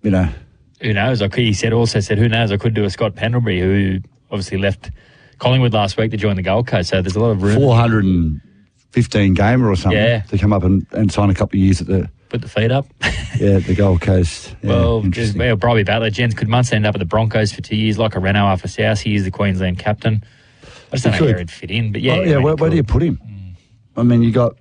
you know. Who knows? He also said, who knows? I could do a Scott Pendlebury, who obviously left Collingwood last week to join the Gold Coast. So there's a lot of room. 415 gamer or something to come up and sign a couple of years at the... Put the feet up. The Gold Coast. Yeah, Bobby Butler. Jens, could Munster end up at the Broncos for 2 years like a Renault after South? He is the Queensland captain. I just don't know where he'd fit in. But where do you put him? I mean, you got